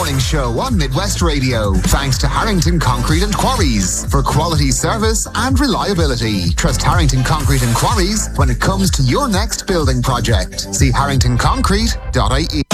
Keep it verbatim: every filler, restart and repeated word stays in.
morning show on Midwest Radio. Thanks to Harrington Concrete and Quarries for quality service and reliability. Trust Harrington Concrete and Quarries when it comes to your next building project. See harrington concrete dot I E.